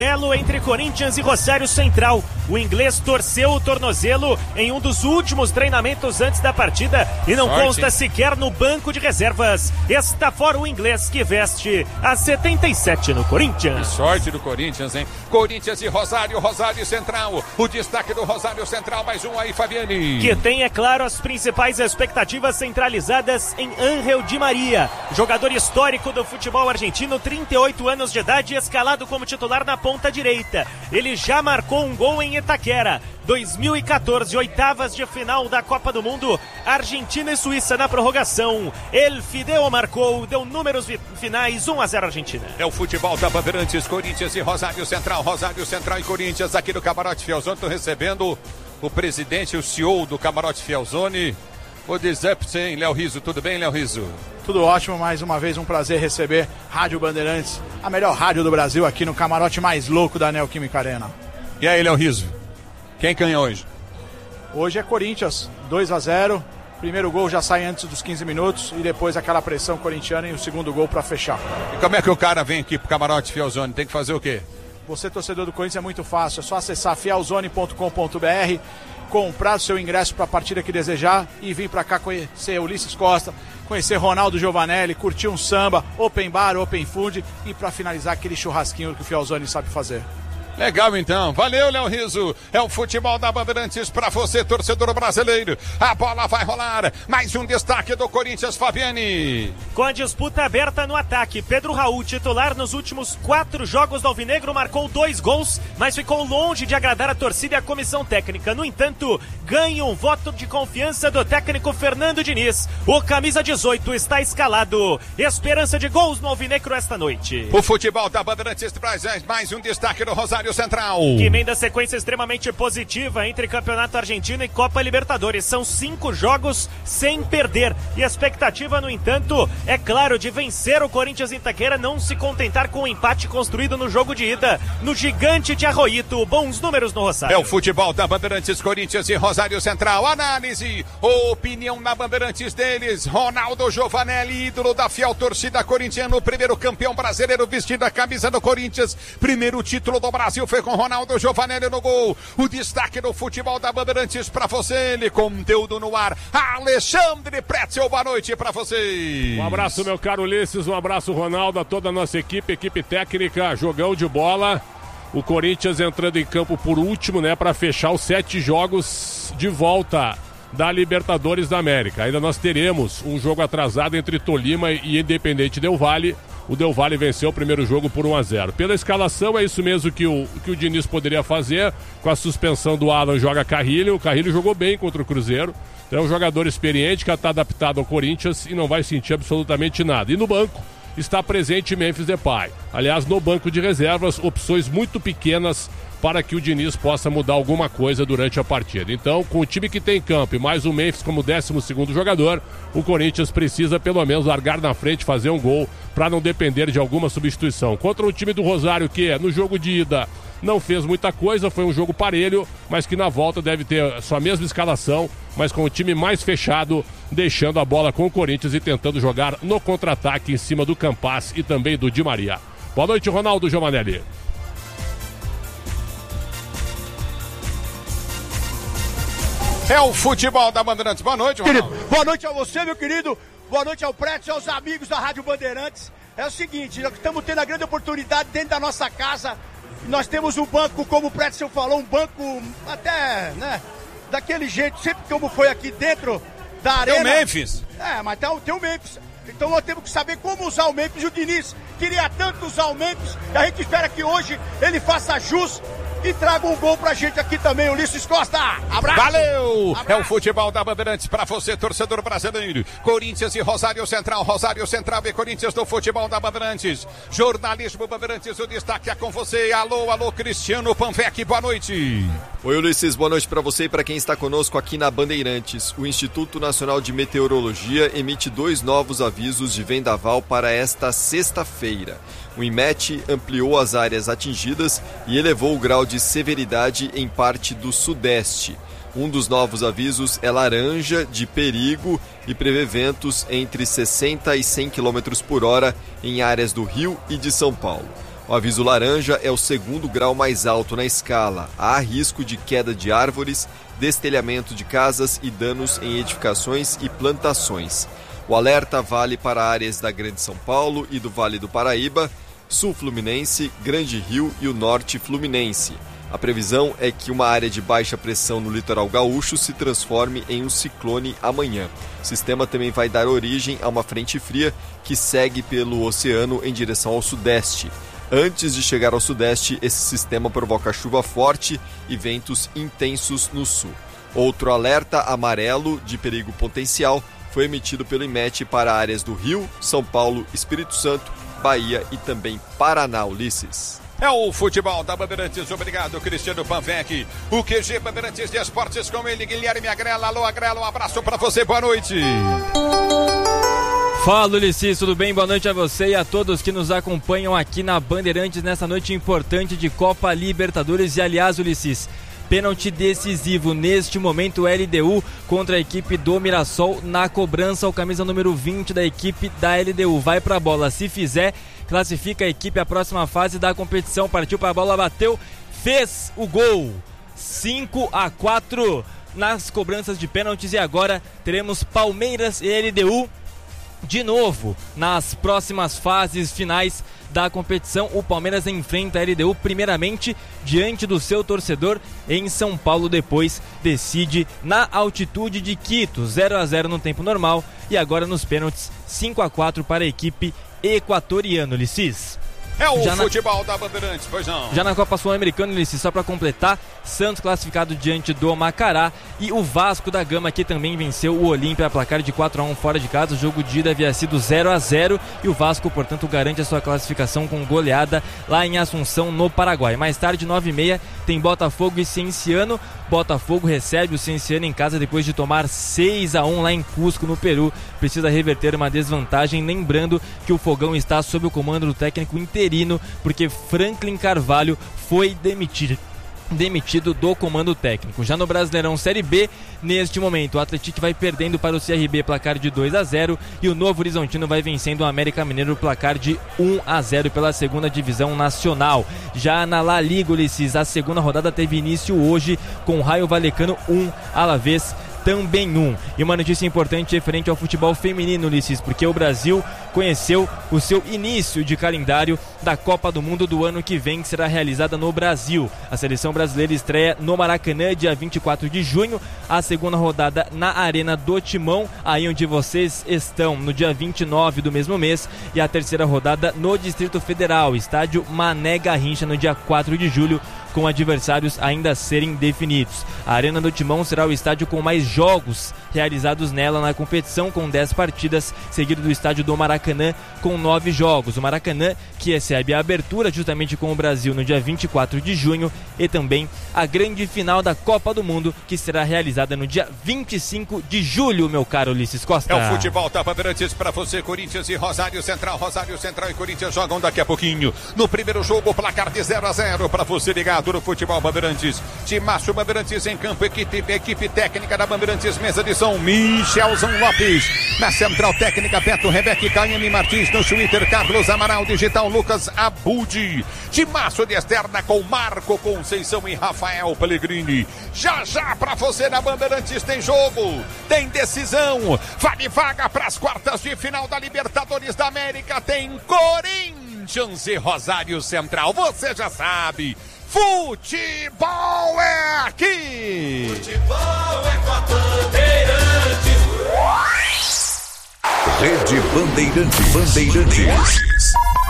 Entre Corinthians e Rosário Central. O inglês torceu o tornozelo em um dos últimos treinamentos antes da partida e não consta sequer no banco de reservas. Está fora o inglês que veste a 77 no Corinthians. Que sorte do Corinthians, hein? Corinthians e Rosário, Rosário Central. O destaque do Rosário Central, mais um aí, Fabiani. Que tem, é claro, as principais expectativas centralizadas em Ángel Di Maria. Jogador histórico do futebol argentino, 38 anos de idade, escalado como titular na ponta direita. Ele já marcou um gol em Itaquera. 2014, oitavas de final da Copa do Mundo, Argentina e Suíça na prorrogação. El Fideo marcou, deu números finais, 1-0 Argentina. É o futebol da Bandeirantes, Corinthians e Rosário Central e Corinthians, aqui no Camarote Fielzone. Estou recebendo o presidente, o CEO do Camarote Fielzone, o Dizepsen, Léo Rizzo. Tudo bem, Léo Rizzo? Tudo ótimo, mais uma vez um prazer receber Rádio Bandeirantes, a melhor rádio do Brasil, aqui no camarote mais louco da Neoquímica Arena. E aí, Léo Rizzo, quem ganha hoje? Hoje é Corinthians, 2-0, primeiro gol já sai antes dos 15 minutos e depois aquela pressão corintiana e o segundo gol para fechar. E como é que o cara vem aqui pro Camarote Fielzone? Tem que fazer o quê? Você, torcedor do Corinthians, é muito fácil, é só acessar fielzone.com.br, comprar o seu ingresso para a partida que desejar e vir para cá conhecer Ulisses Costa, conhecer Ronaldo Giovanelli, curtir um samba, open bar, open food e para finalizar aquele churrasquinho que o Fielzone sabe fazer. Legal, então. Valeu, Léo Rizzo. É o futebol da Bandeirantes para você, torcedor brasileiro. A bola vai rolar. Mais um destaque do Corinthians, Fabiani. Com a disputa aberta no ataque, Pedro Raul, titular nos últimos 4 jogos do Alvinegro, marcou 2 gols, mas ficou longe de agradar a torcida e a comissão técnica. No entanto, ganha um voto de confiança do técnico Fernando Diniz. O camisa 18 está escalado. Esperança de gols no Alvinegro esta noite. O futebol da Bandeirantes traz mais um destaque do Rosário Central. Que emenda sequência extremamente positiva entre Campeonato Argentino e Copa Libertadores. São 5 jogos sem perder. E a expectativa, no entanto, é claro, de vencer o Corinthians em Itaquera, não se contentar com o empate construído no jogo de ida no Gigante de Arroito. Bons números no Rosário. É o futebol da Bandeirantes, Corinthians e Rosário Central. Análise, opinião na Bandeirantes deles. Ronaldo Giovanelli, ídolo da fiel torcida corintiana, o primeiro campeão brasileiro vestido a camisa do Corinthians. Primeiro título do Brasil foi com Ronaldo Giovanelli no gol. O destaque do futebol da Bandeirantes para você, ele conteúdo no ar. Alexandre Pretzel, boa noite para você. Um abraço, meu caro Ulisses, um abraço, Ronaldo, a toda a nossa equipe técnica, jogão de bola. O Corinthians entrando em campo por último, né, para fechar os 7 jogos de volta da Libertadores da América. Ainda nós teremos um jogo atrasado entre Tolima e Independente Del Valle. O Del Valle venceu o primeiro jogo por 1-0. Pela escalação, é isso mesmo que o Diniz poderia fazer. Com a suspensão do Alan, joga Carrilho. O Carrilho jogou bem contra o Cruzeiro. É um jogador experiente que está adaptado ao Corinthians e não vai sentir absolutamente nada. E no banco está presente Memphis Depay. Aliás, no banco de reservas, opções muito pequenas para que o Diniz possa mudar alguma coisa durante a partida. Então, com o time que tem em campo e mais o Memphis como 12º jogador, o Corinthians precisa pelo menos largar na frente, fazer um gol para não depender de alguma substituição. Contra o time do Rosário, que no jogo de ida não fez muita coisa, foi um jogo parelho, mas que na volta deve ter a sua mesma escalação, mas com o time mais fechado, deixando a bola com o Corinthians e tentando jogar no contra-ataque em cima do Campas e também do Di Maria. Boa noite, Ronaldo Giovanelli. É o futebol da Bandeirantes. Boa noite, Ronaldo. Boa noite a você, meu querido. Boa noite ao Pretzel, aos amigos da Rádio Bandeirantes. É o seguinte, nós estamos tendo a grande oportunidade dentro da nossa casa. Nós temos um banco, como o Pretzel falou, um banco até, né, daquele jeito, sempre como foi aqui dentro da arena. Tem o Memphis. Mas tem o Memphis. Então nós temos que saber como usar o Memphis. O Diniz queria tanto usar o Memphis, e a gente espera que hoje ele faça jus e traga um gol pra gente aqui também, Ulisses Costa. Abraço! Valeu! Abraço. É o futebol da Bandeirantes pra você, torcedor brasileiro. Corinthians e Rosário Central e Corinthians no futebol da Bandeirantes. Jornalismo Bandeirantes, o destaque é com você. Alô, Cristiano Panvec, boa noite. Oi, Ulisses, boa noite pra você e pra quem está conosco aqui na Bandeirantes. O Instituto Nacional de Meteorologia emite 2 novos avisos de vendaval para esta sexta-feira. O INMET ampliou as áreas atingidas e elevou o grau de severidade em parte do sudeste. Um dos novos avisos é laranja, de perigo, e prevê ventos entre 60 e 100 km por hora em áreas do Rio e de São Paulo. O aviso laranja é o segundo grau mais alto na escala. Há risco de queda de árvores, destelhamento de casas e danos em edificações e plantações. O alerta vale para áreas da Grande São Paulo e do Vale do Paraíba, Sul Fluminense, Grande Rio e o Norte Fluminense. A previsão é que uma área de baixa pressão no litoral gaúcho se transforme em um ciclone amanhã. O sistema também vai dar origem a uma frente fria que segue pelo oceano em direção ao sudeste. Antes de chegar ao sudeste, esse sistema provoca chuva forte e ventos intensos no sul. Outro alerta amarelo de perigo potencial foi emitido pelo IMET para áreas do Rio, São Paulo, Espírito Santo, Bahia e também Paraná, Ulisses. É o futebol da Bandeirantes, obrigado Cristiano Panvec. O QG Bandeirantes de Esportes com ele, Guilherme Agrela. Alô Agrela, um abraço pra você, boa noite. Fala Ulisses, tudo bem? Boa noite a você e a todos que nos acompanham aqui na Bandeirantes nessa noite importante de Copa Libertadores. E aliás, Ulisses, pênalti decisivo neste momento, LDU contra a equipe do Mirassol na cobrança. O camisa número 20 da equipe da LDU vai pra bola, se fizer, classifica a equipe à próxima fase da competição. Partiu pra bola, bateu, fez o gol. 5-4 nas cobranças de pênaltis. E agora teremos Palmeiras e LDU de novo nas próximas fases finais da competição. O Palmeiras enfrenta a LDU primeiramente diante do seu torcedor em São Paulo, depois decide na altitude de Quito. 0-0 no tempo normal e agora nos pênaltis 5-4 para a equipe equatoriana, Ulisses. É o futebol da Bandeirantes, pois não. Já na Copa Sul-Americana, Ulisses, só para completar, Santos classificado diante do Macará e o Vasco da Gama, que também venceu o Olímpia, placar de 4-1 fora de casa. O jogo de ida havia sido 0-0 e o Vasco, portanto, garante a sua classificação com goleada lá em Assunção, no Paraguai. Mais tarde, 9h30, tem Botafogo e Cienciano. Botafogo recebe o Cienciano em casa depois de tomar 6-1 lá em Cusco, no Peru. Precisa reverter uma desvantagem, lembrando que o Fogão está sob o comando do técnico interino, porque Franklin Carvalho foi demitido do comando técnico. Já no Brasileirão Série B, neste momento, o Atlético vai perdendo para o CRB, placar de 2-0, e o Novo Horizontino vai vencendo o América Mineiro, placar de 1-0 pela segunda divisão nacional. Já na La Liga, Ulisses, a segunda rodada teve início hoje com o Raio Vallecano 1, Alavés também 1. E uma notícia importante referente ao futebol feminino, Ulisses, porque o Brasil conheceu o seu início de calendário da Copa do Mundo do ano que vem, que será realizada no Brasil. A seleção brasileira estreia no Maracanã, dia 24 de junho, a segunda rodada na Arena do Timão, aí onde vocês estão, no dia 29 do mesmo mês, e a terceira rodada no Distrito Federal, estádio Mané Garrincha, no dia 4 de julho, com adversários ainda a serem definidos. A Arena do Timão será o estádio com mais jogos realizados nela na competição, com 10 partidas, seguido do estádio do Maracanã com 9 jogos. O Maracanã, que recebe a abertura justamente com o Brasil no dia 24 de junho, e também a grande final da Copa do Mundo, que será realizada no dia 25 de julho, meu caro Ulisses Costa. É o futebol da Bandeirantes para você, Corinthians e Rosário Central. Rosário Central e Corinthians jogam daqui a pouquinho. No primeiro jogo, placar de 0-0 para você ligado no futebol Bandeirantes. Timaço Bandeirantes em campo, equipe técnica da Bandeirantes, mesa de som, Michelzão Lopes. Na central técnica, Beto, Rebeca e Caiane Martins. No Twitter, Carlos Amaral, digital, Lucas Abudi. Timaço de externa com Marco Conceição e Rafael Pellegrini. Já para você na Bandeirantes tem jogo, tem decisão, vale vaga para as quartas de final da Libertadores da América. Tem Corinthians e Rosário Central, você já sabe. Futebol é aqui! Futebol é com a Bandeirantes! Rede Bandeirantes.